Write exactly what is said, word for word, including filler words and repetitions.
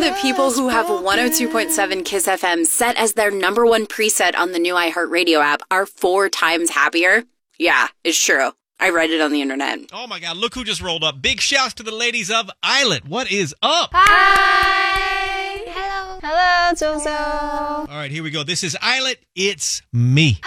that people who have one oh two point seven Kiss F M set as their number one preset on the new iHeartRadio app are four times happier? Yeah, it's true. I read it on the internet. Oh, my God. Look who just rolled up. Big shouts to the ladies of Islet. What is up? Hi. Hello. Hello, Jojo. All right, here we go. This is Islet. It's me.